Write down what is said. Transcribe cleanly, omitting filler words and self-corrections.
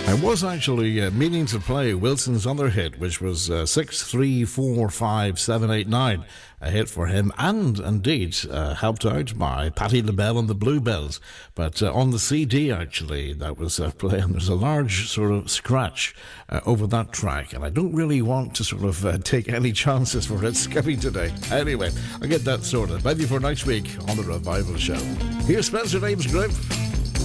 I was actually meaning to play Wilson's other hit, which was 634579, a hit for him, and indeed helped out by Patti LaBelle and the Bluebells. But on the CD, actually, that was playing, there's a large sort of scratch over that track, and I don't really want to sort of take any chances for it skipping today. Anyway, I'll get that sorted. Maybe for next week on the Revival Show. Here's Spencer Davis Group.